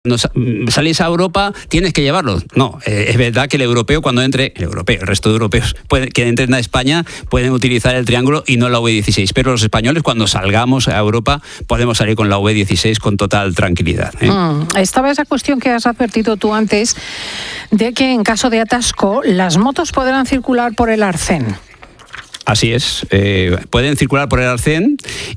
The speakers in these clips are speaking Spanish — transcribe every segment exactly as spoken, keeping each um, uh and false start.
No salís a Europa, tienes que llevarlo. No, eh, es verdad que el europeo cuando entre, el europeo, el resto de europeos puede, que entren a España pueden utilizar el triángulo y no la U E dieciséis, pero los españoles cuando salgamos a Europa podemos salir con la U E dieciséis con total tranquilidad. ¿eh? Mm, estaba esa cuestión que has advertido tú antes de que en caso de atasco las motos podrán circular por el arcén. Así es, eh, pueden circular por el arcén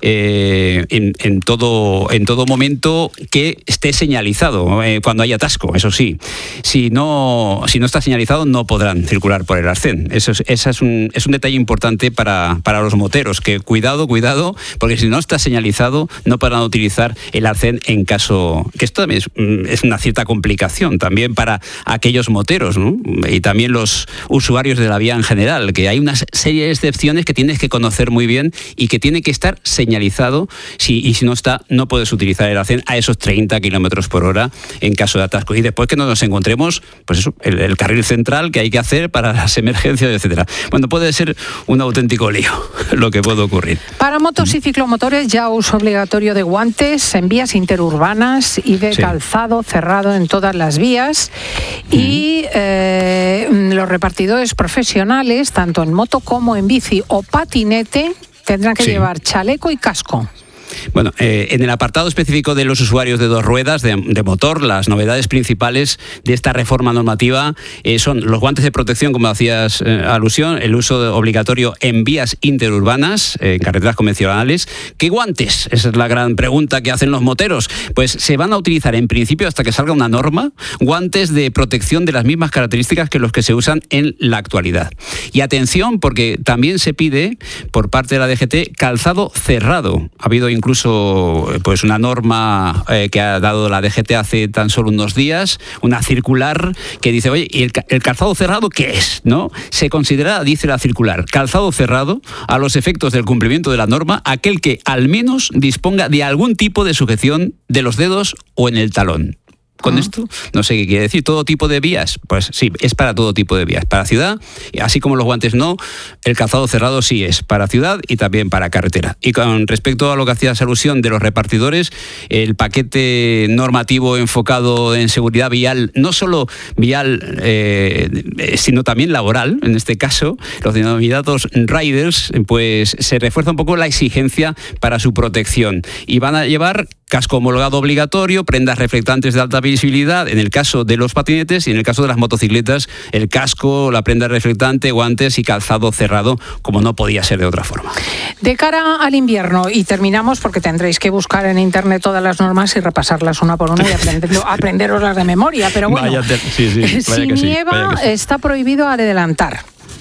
eh, en, en, todo, en todo momento que esté señalizado, eh, cuando haya atasco, eso sí. Si no, si no está señalizado, no podrán circular por el arcén. Eso es, esa es, un, es un detalle importante para, para los moteros, que cuidado, cuidado, porque si no está señalizado, no podrán utilizar el arcén en caso... que esto también es, es una cierta complicación también para aquellos moteros, ¿no? Y también los usuarios de la vía en general, que hay una serie de excepciones que tienes que conocer muy bien y que tiene que estar señalizado, si, y si no está, no puedes utilizar el arcén a esos treinta kilómetros por hora en caso de atasco. Y después que no nos encontremos, pues eso, el, el carril central que hay que hacer para las emergencias, etcétera. Bueno, puede ser un auténtico lío lo que puede ocurrir. Para motos y ciclomotores, ya uso obligatorio de guantes en vías interurbanas y de sí. calzado cerrado en todas las vías. Mm. Y eh, los repartidores profesionales, tanto en moto como en bici o patinete, tendrán que sí. llevar chaleco y casco. Bueno, eh, en el apartado específico de los usuarios de dos ruedas de, de motor, las novedades principales de esta reforma normativa eh, son los guantes de protección, como hacías eh, alusión, el uso de, obligatorio en vías interurbanas, eh, en carreteras convencionales. ¿Qué guantes? Esa es la gran pregunta que hacen los moteros. Pues se van a utilizar en principio, hasta que salga una norma, guantes de protección de las mismas características que los que se usan en la actualidad. Y atención, porque también se pide por parte de la D G T calzado cerrado. Ha habido incluso pues una norma eh, que ha dado la D G T hace tan solo unos días, una circular que dice, oye, ¿y el, el calzado cerrado qué es? ¿No? Se considera, dice la circular, calzado cerrado a los efectos del cumplimiento de la norma, aquel que al menos disponga de algún tipo de sujeción de los dedos o en el talón. Con esto, no sé qué quiere decir. ¿Todo tipo de vías? Pues sí, es para todo tipo de vías. Para ciudad, así como los guantes no, el calzado cerrado sí es para ciudad y también para carretera. Y con respecto a lo que hacías alusión de los repartidores, el paquete normativo enfocado en seguridad vial, no solo vial, eh, sino también laboral, en este caso, los denominados riders, pues se refuerza un poco la exigencia para su protección. Y van a llevar casco homologado obligatorio, prendas reflectantes de alta visibilidad en el caso de los patinetes y en el caso de las motocicletas, el casco, la prenda reflectante, guantes y calzado cerrado, como no podía ser de otra forma. De cara al invierno, y terminamos porque tendréis que buscar en internet todas las normas y repasarlas una por una y aprenderlo, aprenderoslas de memoria, pero bueno, vaya te, sí, sí, si nieva sí, sí. está prohibido adelantar.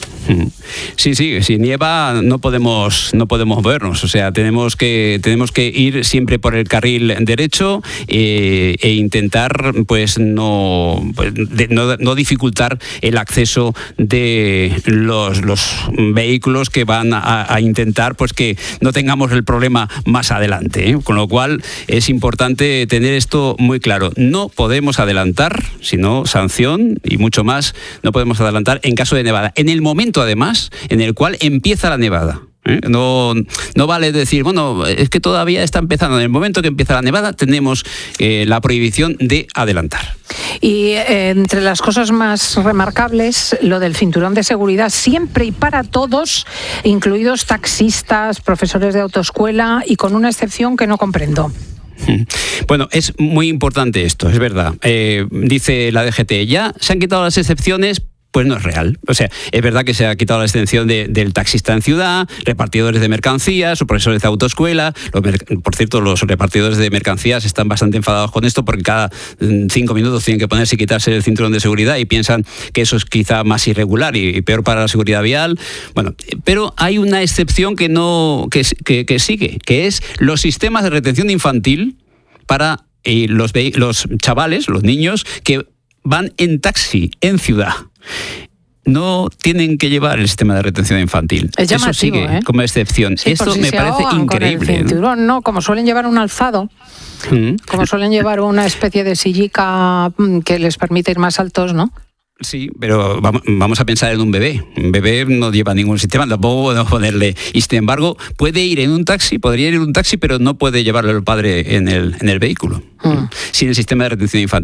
Sí, sí, si nieva no podemos no podemos movernos, o sea, tenemos que tenemos que ir siempre por el carril derecho eh, e intentar pues no, pues, de, no no dificultar el acceso de los, los vehículos que van a, a intentar pues que no tengamos el problema más adelante, ¿eh? Con lo cual es importante tener esto muy claro. No podemos adelantar, sino sanción y mucho más, no podemos adelantar en caso de nevada. En el momento además en el cual empieza la nevada. ¿Eh? No, no vale decir, bueno, es que todavía está empezando. En el momento que empieza la nevada tenemos eh, la prohibición de adelantar. Y eh, entre las cosas más remarcables, lo del cinturón de seguridad siempre y para todos, incluidos taxistas, profesores de autoescuela, y con una excepción que no comprendo. Bueno, es muy importante esto, es verdad. Eh, dice la D G T, ya se han quitado las excepciones. Pues no es real. O sea, es verdad que se ha quitado la extensión de, del taxista en ciudad, repartidores de mercancías o profesores de autoescuela. Los, por cierto, los repartidores de mercancías están bastante enfadados con esto porque cada cinco minutos tienen que ponerse y quitarse el cinturón de seguridad y piensan que eso es quizá más irregular y, y peor para la seguridad vial. Bueno, pero hay una excepción que no que, que, que sigue, que es los sistemas de retención infantil para eh, los, los chavales, los niños que van en taxi en ciudad. No tienen que llevar el sistema de retención infantil. Es llamativo, eso sigue ¿eh? como excepción. Sí, esto si me parece increíble. Con el cinturón, ¿no? Como suelen llevar un alzado, ¿Mm? como suelen llevar una especie de sillica que les permite ir más altos, ¿no? Sí, pero vamos a pensar en un bebé. Un bebé no lleva ningún sistema, tampoco podemos ponerle. Y sin embargo, puede ir en un taxi, podría ir en un taxi, pero no puede llevarlo el padre en el, en el vehículo. Mm. Sin el sistema de retención infantil.